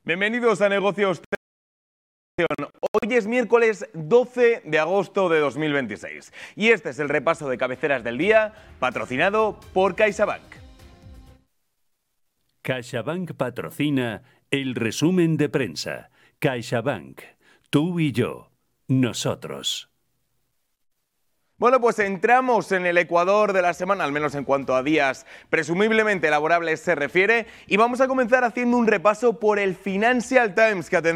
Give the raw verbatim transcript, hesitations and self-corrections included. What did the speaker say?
Bienvenidos a Negocios. Hoy es miércoles doce de agosto de dos mil veintiséis y este es el repaso de cabeceras del día patrocinado por CaixaBank. CaixaBank patrocina el resumen de prensa. CaixaBank, tú y yo, nosotros. Bueno, pues entramos en el Ecuador de la semana, al menos en cuanto a días presumiblemente laborables se refiere, y vamos a comenzar haciendo un repaso por el Financial Times, que atención.